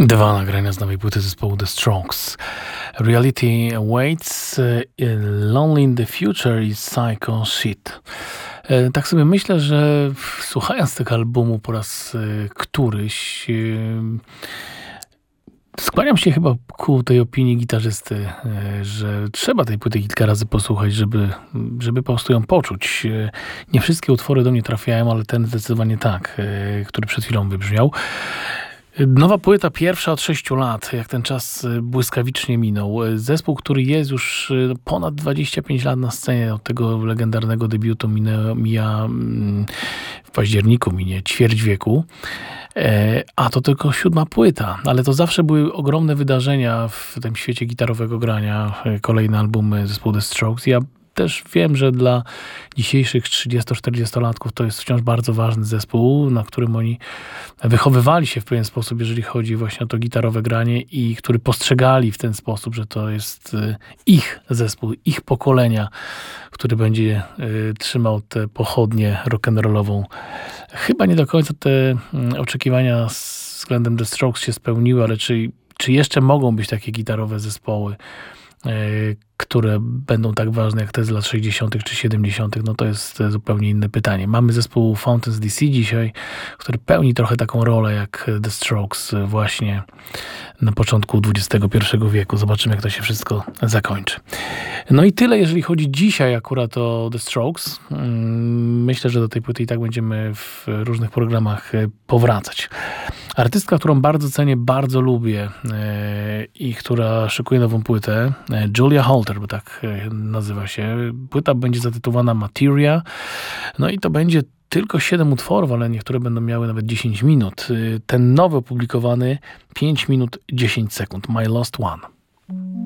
Dwa nagrania z nowej płyty zespołu The Strokes. Reality Awaits, Lonely in the Future i Psycho Shit. Tak sobie myślę, że słuchając tego albumu po raz któryś, skłaniam się chyba ku tej opinii gitarzysty, że trzeba tej płyty kilka razy posłuchać, żeby po prostu ją poczuć. Nie wszystkie utwory do mnie trafiają, ale ten zdecydowanie tak, który przed chwilą wybrzmiał. Nowa płyta, pierwsza od 6 lat, jak ten czas błyskawicznie minął. Zespół, który jest już ponad 25 lat na scenie, od tego legendarnego debiutu mija w październiku, minie ćwierć wieku. A to tylko 7 płyta, ale to zawsze były ogromne wydarzenia w tym świecie gitarowego grania, kolejne albumy zespołu The Strokes. Ja też wiem, że dla dzisiejszych 30-40-latków to jest wciąż bardzo ważny zespół, na którym oni wychowywali się w pewien sposób, jeżeli chodzi właśnie o to gitarowe granie i który postrzegali w ten sposób, że to jest ich zespół, ich pokolenia, który będzie trzymał tę pochodnię rock'n'rollową. Chyba nie do końca te oczekiwania względem The Strokes się spełniły, ale czy jeszcze mogą być takie gitarowe zespoły, które będą tak ważne jak te z lat 60. czy 70., no to jest zupełnie inne pytanie. Mamy zespół Fountains DC dzisiaj, który pełni trochę taką rolę jak The Strokes właśnie na początku XXI wieku. Zobaczymy, jak to się wszystko zakończy. No i tyle, jeżeli chodzi dzisiaj akurat o The Strokes. Myślę, że do tej płyty i tak będziemy w różnych programach powracać. Artystka, którą bardzo cenię, bardzo lubię i która szykuje nową płytę, Julia Holter, bo tak nazywa się. Płyta będzie zatytułowana Materia. No i to będzie tylko 7 utworów, ale niektóre będą miały nawet 10 minut. Ten nowy opublikowany 5 minut 10 sekund. My Lost One.